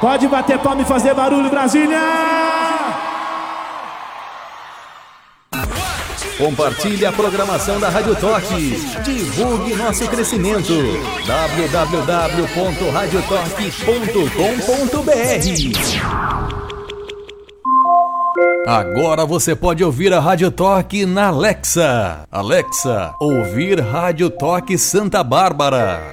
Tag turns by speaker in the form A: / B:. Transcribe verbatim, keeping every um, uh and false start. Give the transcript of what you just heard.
A: Pode bater palma e fazer barulho, Brasília!
B: Compartilhe a programação da Rádio Torque. Divulgue nosso crescimento. w w w ponto rádio torque ponto com ponto b r. Agora você pode ouvir a Rádio Torque na Alexa. Alexa, ouvir Rádio Torque Santa Bárbara.